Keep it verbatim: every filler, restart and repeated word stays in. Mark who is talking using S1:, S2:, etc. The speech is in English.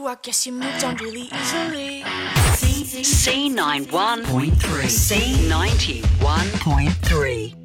S1: you, I guess you moved on really easily.
S2: C ninety-one point three. C ninety-one point three.